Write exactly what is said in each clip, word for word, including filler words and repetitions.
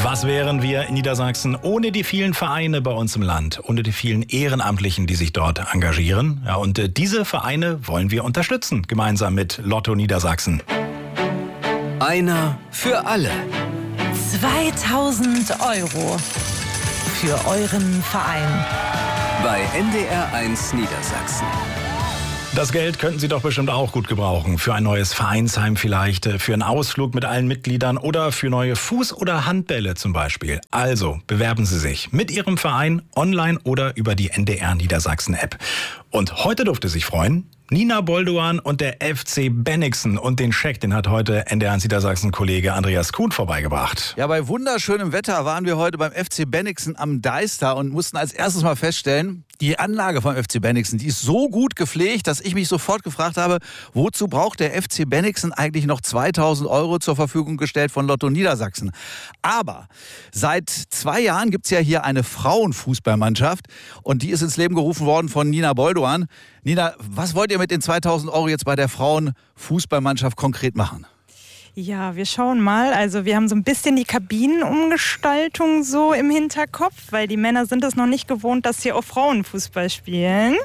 Was wären wir in Niedersachsen ohne die vielen Vereine bei uns im Land, ohne die vielen Ehrenamtlichen, die sich dort engagieren? Ja, und äh, diese Vereine wollen wir unterstützen, gemeinsam mit Lotto Niedersachsen. Einer für alle. zweitausend Euro für euren Verein. Bei N D R eins Niedersachsen. Das Geld könnten Sie doch bestimmt auch gut gebrauchen. Für ein neues Vereinsheim vielleicht, für einen Ausflug mit allen Mitgliedern oder für neue Fuß- oder Handbälle zum Beispiel. Also bewerben Sie sich mit Ihrem Verein online oder über die N D R Niedersachsen App. Und heute durfte sich freuen Nina Bolduan und der F C Bennigsen. Und den Scheck, den hat heute N D R Niedersachsen-Kollege Andreas Kuhn vorbeigebracht. Ja, bei wunderschönem Wetter waren wir heute beim F C Bennigsen am Deister und mussten als erstes mal feststellen, die Anlage vom F C Bennigsen, die ist so gut gepflegt, dass ich mich sofort gefragt habe, wozu braucht der F C Bennigsen eigentlich noch zweitausend Euro zur Verfügung gestellt von Lotto Niedersachsen? Aber seit zwei Jahren gibt es ja hier eine Frauenfußballmannschaft und die ist ins Leben gerufen worden von Nina Bolduan. Nina, was wollt ihr mit den zweitausend Euro jetzt bei der Frauenfußballmannschaft konkret machen? Ja, wir schauen mal. Also wir haben so ein bisschen die Kabinenumgestaltung so im Hinterkopf, weil die Männer sind es noch nicht gewohnt, dass hier auch Frauen Fußball spielen.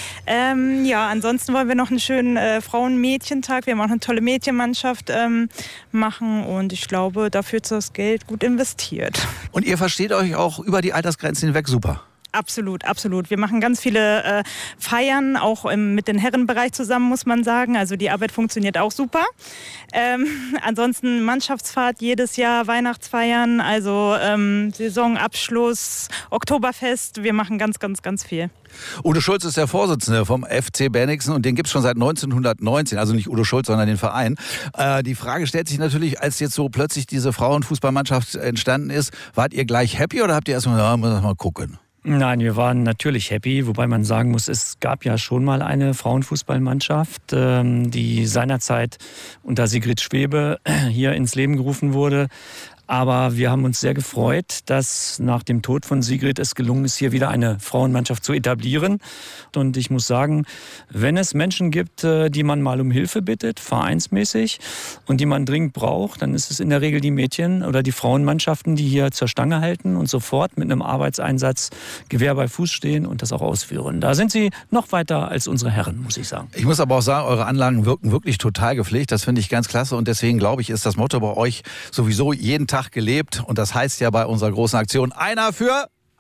Ähm, ja, ansonsten wollen wir noch einen schönen äh, Frauen-Mädchentag. Wir haben auch eine tolle Mädchenmannschaft ähm, machen und ich glaube, dafür ist das Geld gut investiert. Und ihr versteht euch auch über die Altersgrenzen hinweg super? Absolut, absolut. Wir machen ganz viele äh, Feiern, auch im, mit dem Herrenbereich zusammen, muss man sagen. Also die Arbeit funktioniert auch super. Ähm, ansonsten Mannschaftsfahrt jedes Jahr, Weihnachtsfeiern, also ähm, Saisonabschluss, Oktoberfest. Wir machen ganz, ganz, ganz viel. Udo Schulz ist der Vorsitzende vom F C Bennigsen und den gibt es schon seit neunzehnhundertneunzehn, also nicht Udo Schulz, sondern den Verein. Äh, die Frage stellt sich natürlich, als jetzt so plötzlich diese Frauenfußballmannschaft entstanden ist, wart ihr gleich happy oder habt ihr erstmal, ja, muss mal gucken? Nein, wir waren natürlich happy, wobei man sagen muss, es gab ja schon mal eine Frauenfußballmannschaft, die seinerzeit unter Sigrid Schwebe hier ins Leben gerufen wurde. Aber wir haben uns sehr gefreut, dass nach dem Tod von Sigrid es gelungen ist, hier wieder eine Frauenmannschaft zu etablieren. Und ich muss sagen, wenn es Menschen gibt, die man mal um Hilfe bittet, vereinsmäßig, und die man dringend braucht, dann ist es in der Regel die Mädchen- oder die Frauenmannschaften, die hier zur Stange halten und sofort mit einem Arbeitseinsatz Gewehr bei Fuß stehen und das auch ausführen. Da sind sie noch weiter als unsere Herren, muss ich sagen. Ich muss aber auch sagen, eure Anlagen wirken wirklich total gepflegt. Das finde ich ganz klasse und deswegen glaube ich, ist das Motto bei euch sowieso jeden Tag gelebt und das heißt ja bei unserer großen Aktion einer für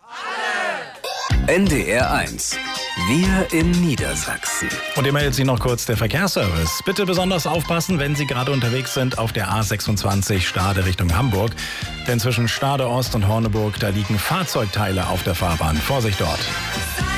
alle. N D R eins. Wir in Niedersachsen. Und hier meldet sich noch kurz der Verkehrsservice. Bitte besonders aufpassen, wenn Sie gerade unterwegs sind auf der A sechsundzwanzig Stade Richtung Hamburg. Denn zwischen Stade Ost und Horneburg, da liegen Fahrzeugteile auf der Fahrbahn. Vorsicht dort.